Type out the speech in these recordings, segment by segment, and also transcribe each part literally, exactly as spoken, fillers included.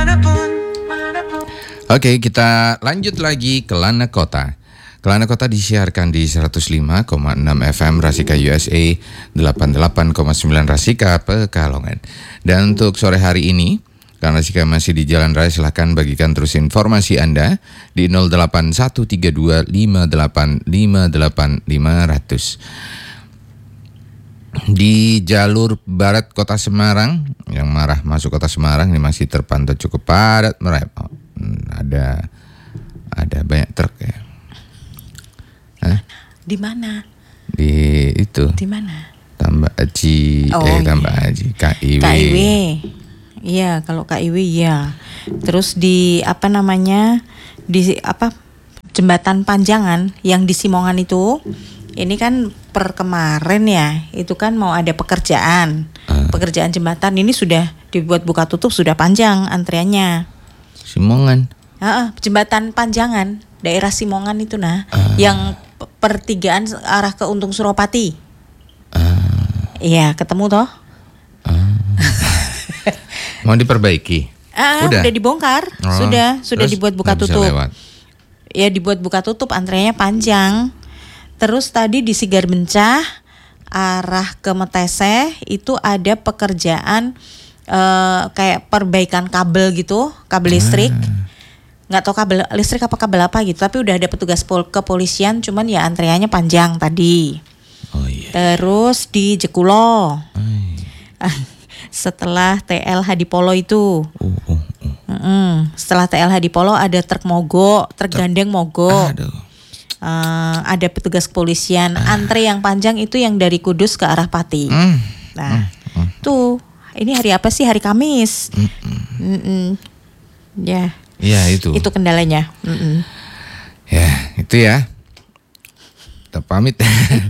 Oke, kita lanjut lagi ke Kelana Kota. Kelana Kota disiarkan di seratus lima koma enam F M Rasika U S A, delapan puluh delapan koma sembilan Rasika Pekalongan. Dan untuk sore hari ini, karena Rasika masih di jalan raya, silahkan bagikan terus informasi Anda di nol delapan satu tiga dua lima delapan lima delapan lima nol nol. Di jalur barat Kota Semarang, yang marah masuk Kota Semarang ini masih terpantau cukup padat merepot. Ada ada banyak truk ya. Hah? Di mana? Di itu. Di mana? Tambak Haji, oh, eh Tambak Haji, K I W. K I W. Iya, kalau K I W ya. Terus di apa namanya? Di apa? Jembatan Panjangan yang di Simongan itu. Ini kan per kemarin ya, itu kan mau ada pekerjaan. Uh. Pekerjaan jembatan ini sudah dibuat buka tutup, sudah panjang antriannya. Simongan. Uh, jembatan Panjangan, daerah Simongan itu nah, uh. yang pertigaan arah ke Untung Suropati. Iya, uh. ketemu toh? Uh. Mau diperbaiki? Uh, udah. udah dibongkar, oh. sudah sudah Terus dibuat buka tutup. Ya dibuat buka tutup, antriannya panjang. Terus tadi di Sigar Bencah arah ke Meteseh itu ada pekerjaan uh, kayak perbaikan kabel gitu, kabel listrik. Nggak tahu kabel listrik apa kabel apa gitu, tapi udah ada petugas pol- kepolisian, cuman ya antriannya panjang tadi. Oh iya. Terus di Jekulo. Setelah T L Hadipolo itu. Uh, uh, uh. Mm-mm. Setelah T L Hadipolo ada truk mogok, truk gandeng mogok. Aduh. Uh, ada petugas kepolisian, uh. antre yang panjang itu yang dari Kudus ke arah Pati. Mm. Nah, mm. Mm. tuh ini hari apa sih? Hari Kamis. Mm-mm. Ya. Ya itu. Itu kendalanya. Mm-mm. Ya itu ya. Kita pamit.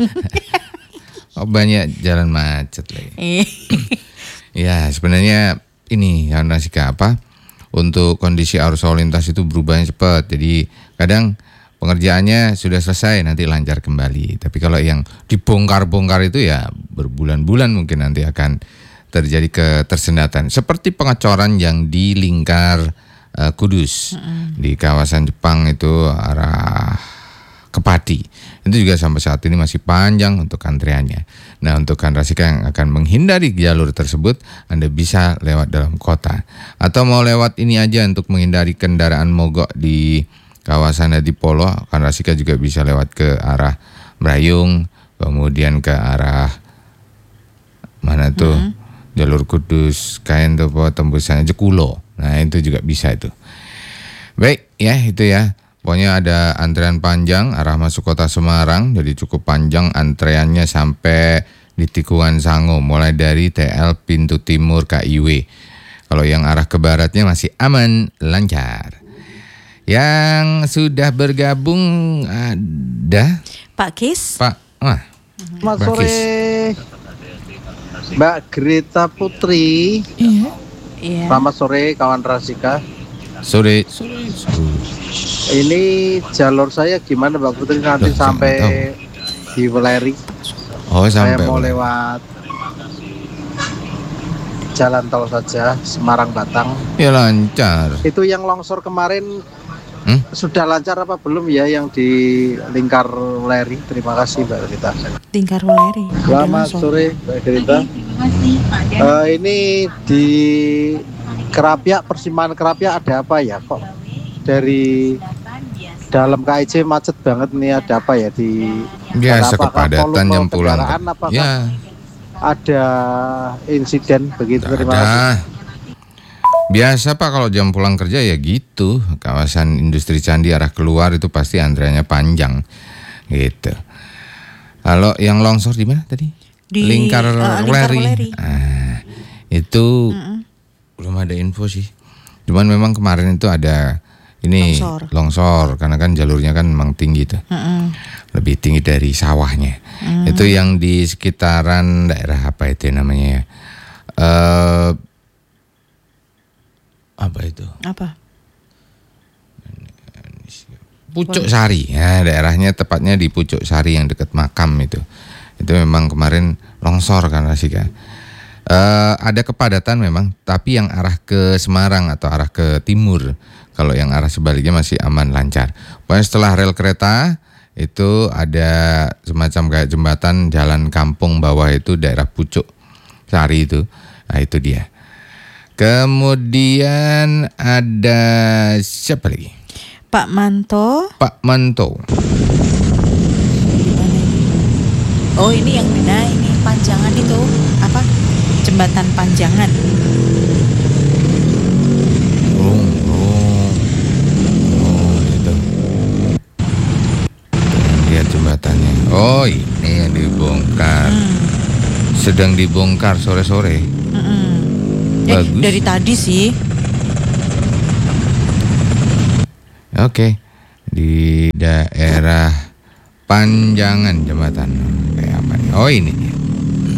Oh banyak jalan macet lagi. Ya sebenarnya ini yang Rasika apa? Untuk kondisi arus lalu lintas itu berubahnya cepat. Jadi kadang pengerjaannya sudah selesai, nanti lancar kembali. Tapi kalau yang dibongkar-bongkar itu ya berbulan-bulan mungkin nanti akan terjadi ketersendatan. Seperti pengecoran yang di lingkar uh, Kudus, mm-hmm. di kawasan Jepang itu arah ke Pati. Itu juga sampai saat ini masih panjang untuk antriannya. Nah untuk Rasika yang akan menghindari jalur tersebut, Anda bisa lewat dalam kota. Atau mau lewat ini aja untuk menghindari kendaraan mogok di kawasan Hadipolo, kan Rasika juga bisa lewat ke arah Brayung, kemudian ke arah mana tuh hmm. jalur Kudus, Kain Topo, tembusannya Jekulo. Nah itu juga bisa itu. Baik ya itu ya. Pokoknya ada antrean panjang arah masuk Kota Semarang, jadi cukup panjang antreannya sampai di tikungan Sango, mulai dari T L pintu timur K I W. Kalau yang arah ke baratnya masih aman, lancar. Yang sudah bergabung ada Pak Kis. Pak, ah, Selamat sore, Mbak Greta Putri. Iya. Iya. Selamat sore kawan Rasika. Sore. Sore. Ini jalur saya gimana Mbak Putri nanti Loh, sampai di Weleri? Oh sampai. Saya mau lewat jalan tol saja Semarang Batang. Ya lancar. Itu yang longsor kemarin. Hmm? Sudah lancar apa belum ya yang di lingkar Weleri? Terima kasih Mbak Greta. Lingkar Weleri. Selamat sore Mbak Greta. Uh, ini di Kerapiak, persimpangan Kerapiak ada apa ya kok dari dalam K I C macet banget nih, ada apa ya di biasa kepadatan jam pulang ya ada insiden begitu. Tidak terima ada. kasih. Biasa Pak kalau jam pulang kerja ya gitu, kawasan industri Candi arah keluar itu pasti antriannya panjang gitu. Kalau yang longsor di mana tadi? Di lingkar uh, Weleri. Ah, itu mm-mm. belum ada info sih. Cuman memang kemarin itu ada ini longsor, longsor karena kan jalurnya kan memang tinggi tuh. Mm-mm. Lebih tinggi dari sawahnya. Mm. Itu yang di sekitaran daerah apa itu namanya ya? Uh, apa itu? Apa? Pucuk Sari. Ya, daerahnya tepatnya di Pucuk Sari yang dekat makam itu. Itu memang kemarin longsor kan Rasika. Uh, ada kepadatan memang, tapi yang arah ke Semarang atau arah ke timur. Kalau yang arah sebaliknya masih aman, lancar. Pokoknya setelah rel kereta itu ada semacam kayak jembatan jalan kampung bawah itu daerah Pucuk Sari itu. Nah itu dia. Kemudian ada siapa lagi? Pak Manto. Pak Manto. Oh ini yang nah ini Panjangan itu apa? Jembatan Panjangan. Oh, oh, oh gitu. Lihat jembatannya. Oh ini yang dibongkar. Hmm. Sedang dibongkar sore-sore. Hmm. Eh, Bagus. Dari tadi sih. Oke, di daerah Panjangan jembatan kayak apa nih? Oh ini.